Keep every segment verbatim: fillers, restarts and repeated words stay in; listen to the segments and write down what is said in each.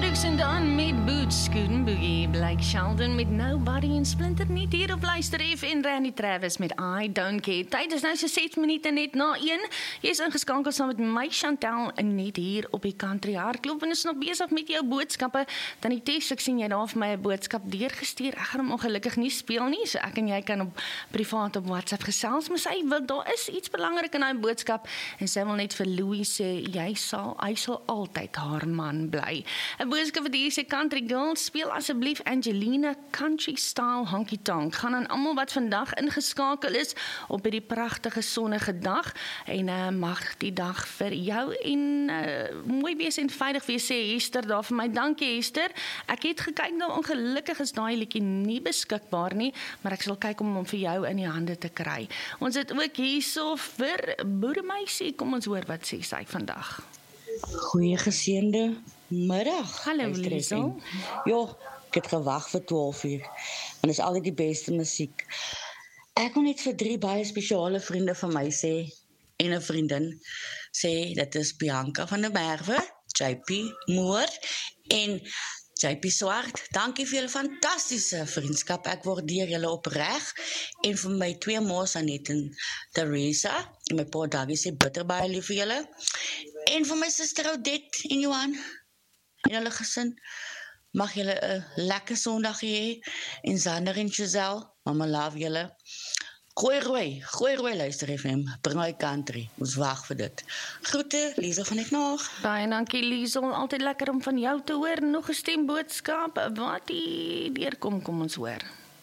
Brooks en Dan met Boots, Scootin' Boogie, Blake Shelton met Nobody en Splinter niet hier op Luister F en Randy Travis met I Don't Care. Tyd is nou so ses minute net na een. Jy is ingeskakel saam met my Chantal en net hier op die Country Hardklop en is nog besig met jou boodskappe. Dan die test, ek sien jy daar vir my 'n boodskap deurgestuur. Ek gaan hom ongelukkig nie speel nie, so ek en jy kan op privaat op WhatsApp gesels, maar sy wil daar is iets belangrik in daai boodskap en sy wil net vir Louis sê jy sal hy sal altyd haar man bly. 'n Boodskap wat hier sê Country Girls, speel asseblief Angelina Country Style Honky Tonk. Gaan aan almal wat vandag ingeskakel is op hierdie pragtige sonnige dag en uh, mag die dag vir jou en uh, mooi wees en veilig wees, sê Hester daar vir my. Dankie Hester. Ek het gekyk nou, ongelukkig is daai liedjie nie beskikbaar nie, maar ek sal kyk om hom vir jou in die hande te kry. Ons het ook hierso vir Boeremeisie. Kom ons hoor wat sê sy vandag. Goeie geseënde middag. Hallo Liesel. Ja, ek het gewag vir twaalf uur. En is altyd die beste musiek. Ek wil net vir drie baie spesiale vriende van my sê en 'n vriendin sê dit is Bianca van der Merwe, J P Moore en J P Swart. Dankie vir julle fantastiese vriendskap. Ek waardeer julle opreg en vir my twee ma's Anet en Teresa en my pa Davie sê bitter baie lief vir julle. En vir my suster Odette en Johan en hulle gesin, mag julle 'n lekker Sondag hê en Zander en Giselle, mama love julle. Gooi rooi, gooi rooi Luister F M, bring my country, ons wag vir dit. Groete, Liesel van het nog. Baie dankie Liesel, altyd lekker om van jou te hoor. Nog 'n stemboodskap wat hier deurkom, kom ons hoor.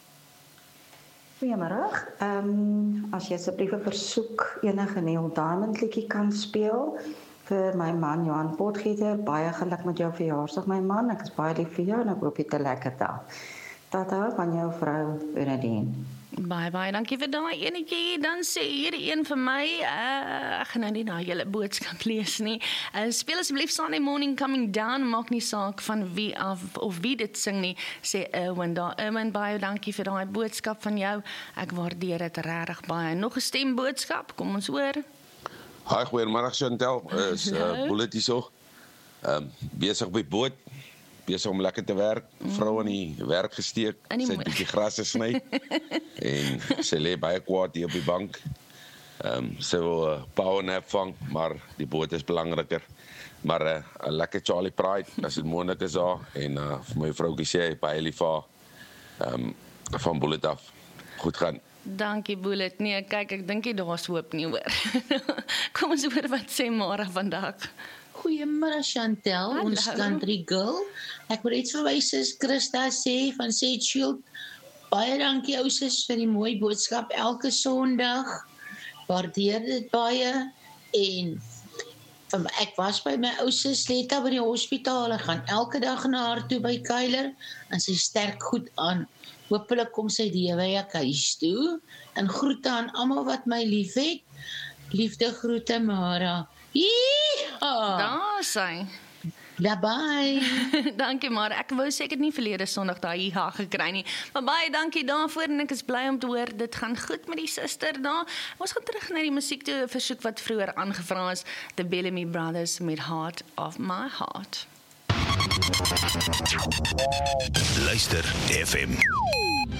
Goeiemiddag. Ehm um, as jy asseblief 'n versoek enige Neil Diamond liedjie kan speel vir my man Johan Potgieter, baie geluk met jou verjaarsdag my man. Ek is baie lief vir jou en ek hoop jy het 'n lekker dag. Tata van jou vrou Bernadine. Baie baie dankie vir daai enetjie. Dan sê hier een vir my, uh, ek gaan nou nie na julle boodskap lees nie. Uh, speel asseblief Sunday Morning Coming Down, maak nie saak van wie af of wie dit sing nie, sê Erwin daar. Erwin, baie dankie vir daai boodskap van jou. Ek waardeer dit regtig baie. Nog 'n stemboodskap, kom ons hoor. Hi, goeiemiddag Chantal, is uh, Bullet hierso. Um, besig op die boot, besig om lekker te werk, vrou aan die werk gesteek, sy het 'n bietjie gras gesny en sy lê baie kwaad hier op die bank. Um, sy wil 'n uh, power nap vang, maar die boot is belangriker. Maar 'n uh, lekker Charlie Pride, as dit moontlik is daar en uh, vir my vroukie sê baie lief vir haar um, van Bullet af. Goed gaan. Dankie Bullet. Nee, kyk, ek dink jy daar's hoop nie hoor. Kom ons hoor wat sê Mara vandag. Goeiemiddag Chantal, Hallo. Ons country girl. Ek wil iets vir my sis Christa sê van Sedgefield. Baie dankie ou sis vir die mooi boodskap elke Sondag. Waardeer dit baie en van, ek was by my ou sis Letta by die hospitaal. Ek gaan elke dag na haar toe by Kuiler en sy sterk goed aan. Hoopelik kom sy die week huis toe en groete aan almal wat my liefhet. Liefde groete Mara. Yeehaw! Daar sy. Bye bye. Dankie maar, ek wou seker nie verlede Sondag daai hiha gekry nie, maar baie dankie daarvoor en ek is bly om te hoor, dit gaan goed met die suster daar. Ons gaan terug na die musiek toe, versoek wat vroeër aangevra is, The Bellamy Brothers met Heart of My Heart. Luister F M.